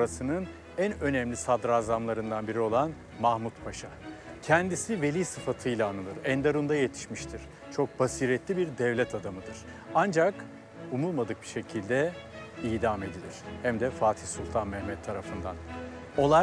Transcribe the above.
sonrasının en önemli sadrazamlarından biri olan Mahmut Paşa. Kendisi veli sıfatıyla anılır. Enderun'da yetişmiştir. Çok basiretli bir devlet adamıdır. Ancak umulmadık bir şekilde idam edilir. Hem de Fatih Sultan Mehmet tarafından. Olay